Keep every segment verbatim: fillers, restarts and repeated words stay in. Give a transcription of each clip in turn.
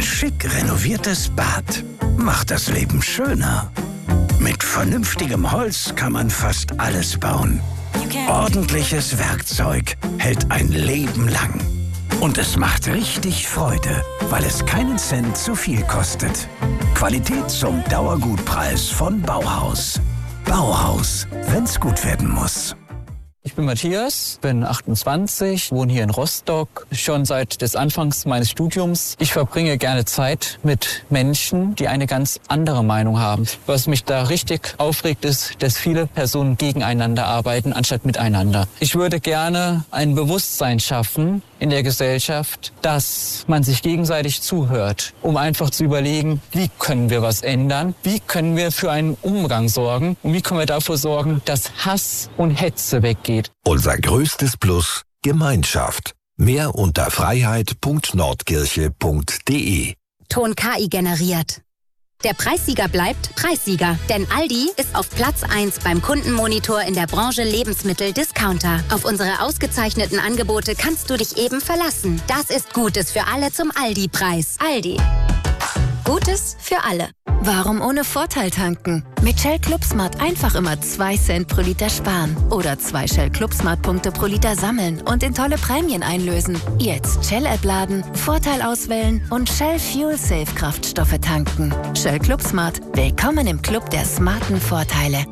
schick renoviertes Bad macht das Leben schöner. Mit vernünftigem Holz kann man fast alles bauen. Ordentliches Werkzeug hält ein Leben lang. Und es macht richtig Freude, weil es keinen Cent zu viel kostet. Qualität zum Dauergutpreis von Bauhaus. Bauhaus, wenn's gut werden muss. Ich bin Matthias, bin achtundzwanzig, wohne hier in Rostock, schon seit des Anfangs meines Studiums. Ich verbringe gerne Zeit mit Menschen, die eine ganz andere Meinung haben. Was mich da richtig aufregt, ist, dass viele Personen gegeneinander arbeiten, anstatt miteinander. Ich würde gerne ein Bewusstsein schaffen in der Gesellschaft, dass man sich gegenseitig zuhört, um einfach zu überlegen, wie können wir was ändern, wie können wir für einen Umgang sorgen und wie können wir dafür sorgen, dass Hass und Hetze weggeht. Unser größtes Plus: Gemeinschaft. Mehr unter freiheit punkt nordkirche punkt de. Ton K I generiert. Der Preissieger bleibt Preissieger, denn Aldi ist auf Platz eins beim Kundenmonitor in der Branche Lebensmittel-Discounter. Auf unsere ausgezeichneten Angebote kannst du dich eben verlassen. Das ist Gutes für alle zum Aldi-Preis. Aldi. Gutes für alle. Warum ohne Vorteil tanken? Mit Shell ClubSmart einfach immer zwei Cent pro Liter sparen. Oder zwei Shell ClubSmart-Punkte pro Liter sammeln und in tolle Prämien einlösen. Jetzt Shell-App laden, Vorteil auswählen und Shell Fuel Safe Kraftstoffe tanken. Shell ClubSmart. Willkommen im Club der smarten Vorteile.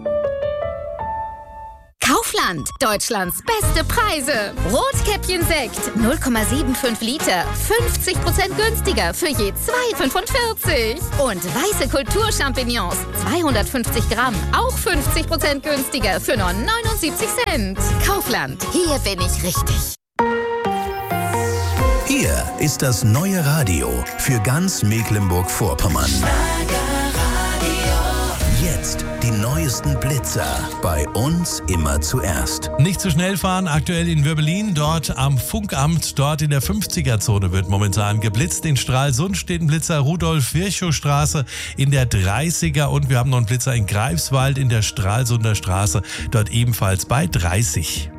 Kaufland, Deutschlands beste Preise. Rotkäppchen Sekt, null Komma fünfundsiebzig Liter, fünfzig Prozent günstiger für je zwei Komma fünfundvierzig. Und weiße Kulturchampignons, zweihundertfünfzig Gramm, auch fünfzig Prozent günstiger für nur neunundsiebzig Cent. Kaufland, hier bin ich richtig. Hier ist das neue Radio für ganz Mecklenburg-Vorpommern. Jetzt die neuesten Blitzer. Bei uns immer zuerst. Nicht zu schnell fahren, aktuell in Würbelin, dort am Funkamt, dort in der fünfziger-Zone wird momentan geblitzt. In Stralsund steht ein Blitzer, Rudolf-Virchow-Straße in der dreißiger und wir haben noch einen Blitzer in Greifswald in der Stralsunder Straße, dort ebenfalls bei dreißig.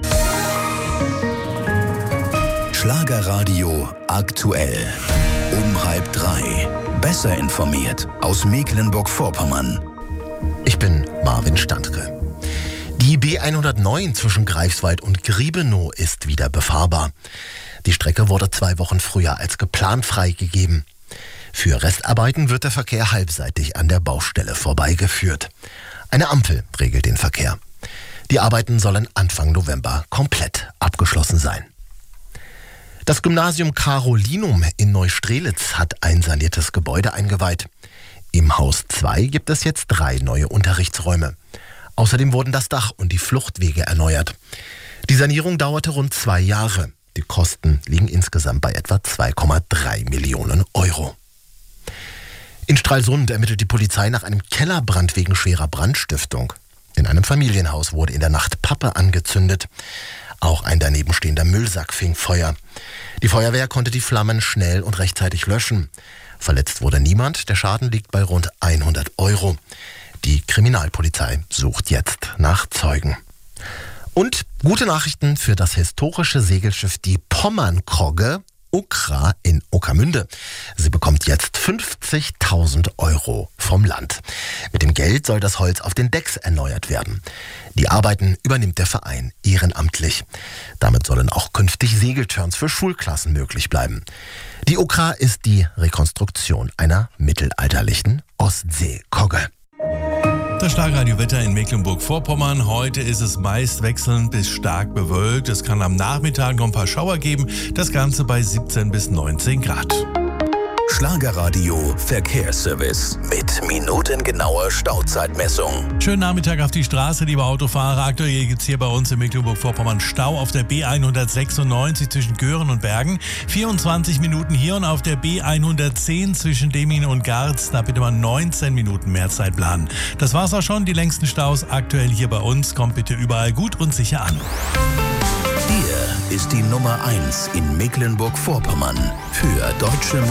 Schlagerradio aktuell. Um halb drei. Besser informiert aus Mecklenburg-Vorpommern. Ich bin Marvin Standke. Die B hundertneun zwischen Greifswald und Griebenow ist wieder befahrbar. Die Strecke wurde zwei Wochen früher als geplant freigegeben. Für Restarbeiten wird der Verkehr halbseitig an der Baustelle vorbeigeführt. Eine Ampel regelt den Verkehr. Die Arbeiten sollen Anfang November komplett abgeschlossen sein. Das Gymnasium Carolinum in Neustrelitz hat ein saniertes Gebäude eingeweiht. Im Haus zwei gibt es jetzt drei neue Unterrichtsräume. Außerdem wurden das Dach und die Fluchtwege erneuert. Die Sanierung dauerte rund zwei Jahre. Die Kosten liegen insgesamt bei etwa zwei Komma drei Millionen Euro. In Stralsund ermittelt die Polizei nach einem Kellerbrand wegen schwerer Brandstiftung. In einem Familienhaus wurde in der Nacht Pappe angezündet. Auch ein daneben stehender Müllsack fing Feuer. Die Feuerwehr konnte die Flammen schnell und rechtzeitig löschen. Verletzt wurde niemand, der Schaden liegt bei rund hundert Euro. Die Kriminalpolizei sucht jetzt nach Zeugen. Und gute Nachrichten für das historische Segelschiff die Pommernkrogge Ukra in Ueckermünde. Sie bekommt jetzt fünfzigtausend Euro vom Land. Mit dem Geld soll das Holz auf den Decks erneuert werden. Die Arbeiten übernimmt der Verein ehrenamtlich. Damit sollen auch künftig Segelturns für Schulklassen möglich bleiben. Die Ukra ist die Rekonstruktion einer mittelalterlichen Ostseekogge. Das Schlagradio-Wetter in Mecklenburg-Vorpommern. Heute ist es meist wechselnd bis stark bewölkt. Es kann am Nachmittag noch ein paar Schauer geben. Das Ganze bei siebzehn bis neunzehn Grad. Schlagerradio Verkehrsservice mit minutengenauer Stauzeitmessung. Schönen Nachmittag auf die Straße, liebe Autofahrer. Aktuell gibt es hier bei uns in Mecklenburg-Vorpommern Stau auf der B hundertsechsundneunzig zwischen Göhren und Bergen. vierundzwanzig Minuten hier und auf der B hundertzehn zwischen Demmin und Garz. Da bitte mal neunzehn Minuten mehr Zeit planen. Das war's auch schon. Die längsten Staus aktuell hier bei uns. Kommt bitte überall gut und sicher an. Hier ist die Nummer eins in Mecklenburg-Vorpommern für deutsche